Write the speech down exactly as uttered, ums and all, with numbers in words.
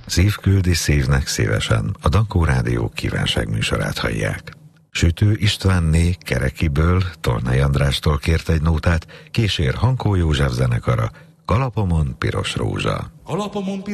Szív küldi szívnek szívesen, a Dankó Rádió kívánságműsorát hallják. Sütő Istvánné Kerekiből Tolnai Andrástól kért egy nótát, kísér Hankó József zenekara, Kalapomon piros rózsa. Kalapomon piros